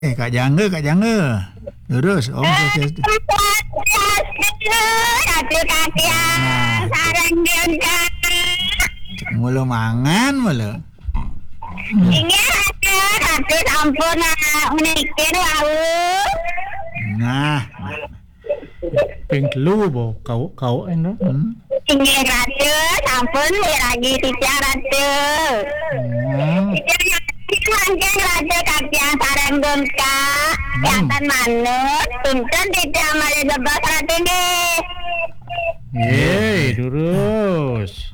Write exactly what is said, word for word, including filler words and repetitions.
Eh, Kak Jangga, Kak Jangga. Terus, Om Swastiastu. Ratu Kakyang, sarang diundang. Mulu mangan mulu. Ingat ada ratu sampun menikir wau. Nah, Ping telu bo kau kau eno. hmm. Ingat ratu sampun lagi tiga ratu. Hmm. Mangkeng ratu Kakyang sarang dongka. Yatan manut, tuntun tidak malah bebas ratu ini. Yeay, terus.